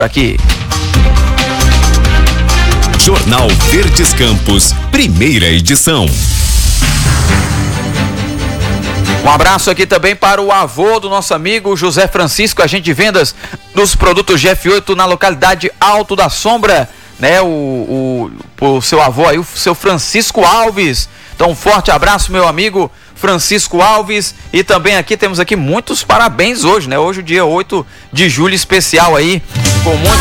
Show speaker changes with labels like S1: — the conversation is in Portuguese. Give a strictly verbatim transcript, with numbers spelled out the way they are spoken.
S1: Aqui.
S2: Jornal Verdes Campos, primeira edição.
S1: Um abraço aqui também para o avô do nosso amigo José Francisco, agente de vendas dos produtos G F oito na localidade Alto da Sombra, né? O, o, o seu avô aí, o seu Francisco Alves. Então, um forte abraço, meu amigo Francisco Alves. E também aqui temos aqui muitos parabéns hoje, né? Hoje, o dia oito de julho especial aí, com muito